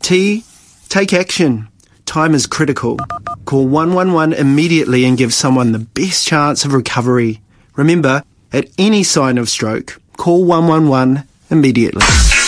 T, take action. Time is critical. Call 111 immediately and give someone the best chance of recovery. Remember, at any sign of stroke, call 111 immediately.